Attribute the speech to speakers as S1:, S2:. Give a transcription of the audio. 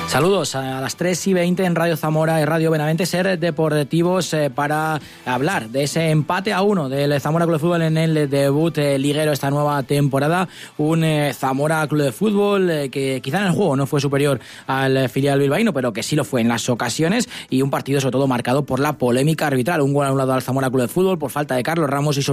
S1: Saludos a las 3:20 en Radio Zamora y Radio Benavente Ser Deportivos para hablar de ese empate a 1 del Zamora Club de Fútbol en el debut liguero esta nueva temporada. Un Zamora Club de Fútbol que quizá en el juego no fue superior al filial bilbaíno, pero que sí lo fue en las ocasiones, y un partido sobre todo marcado por la polémica arbitral. Un gol anulado al Zamora Club de Fútbol por falta de Carlos Ramos y